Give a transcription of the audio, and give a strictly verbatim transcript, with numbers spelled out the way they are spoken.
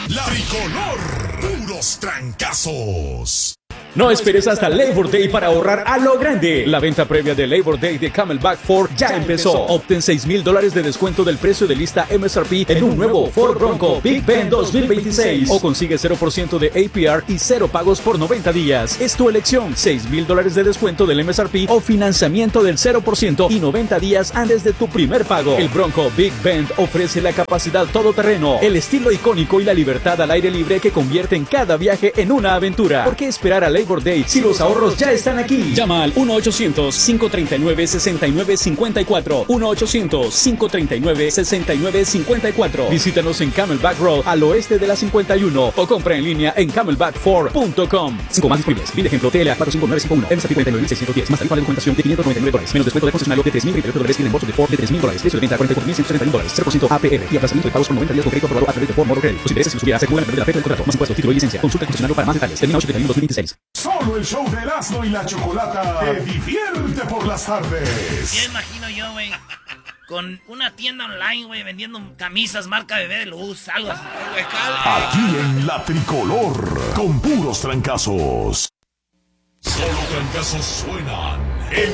La Tricolor, puros trancazos. No esperes hasta Labor Day para ahorrar a lo grande. La venta previa de Labor Day de Camelback Ford ya empezó. Obtén seis mil dólares de descuento del precio de lista M S R P en un nuevo Ford Bronco Big Bend dos mil veintiséis. O consigue cero por ciento de A P R y cero pagos por noventa días. Es tu elección. seis mil dólares de descuento del M S R P o financiamiento del cero por ciento y noventa días antes de tu primer pago. El Bronco Big Bend ofrece la capacidad todoterreno, el estilo icónico y la libertad al aire libre que convierten cada viaje en una aventura. ¿Por qué esperar a Labor Day si los ahorros ya están aquí? Llama al uno ochocientos, cinco treinta y nueve, sesenta y nueve cincuenta y cuatro. uno ochocientos, cinco treinta y nueve, sesenta y nueve cincuenta y cuatro. Visítanos en Camelback Road al oeste de la cincuenta y uno o compra en línea en camelback ford punto com. Cinco más disponibles. Bien de ejemplo, T L A cuatro cinco nueve cinco uno, M S P cuarenta y nueve mil seiscientos diez, más tarifa de documentación de quinientos noventa y nueve dólares, menos descuento de concesionario de tres mil treinta y ocho dólares y reembolso de Ford de tres mil dólares. Precio de venta cuarenta y cuatro mil ciento setenta y uno dólares, cero por ciento A P R y aplazamiento de pagos con noventa días con crédito aprobado a través de Ford Motor Credit. Los intereses y los subirá según la medida de la fecha del contrato. Más impuestos, título y licencia. Consulta el concesionario para más detalles. Termina ocho de junio de dos mil veintiséis. Solo el show de Erasmo y la Chocolata te divierte por las tardes. Ya imagino yo, güey, con una tienda online, güey, vendiendo camisas marca Bebé de Luz, algo así. Aquí en La Tricolor, con puros trancazos. Solo trancazos suenan en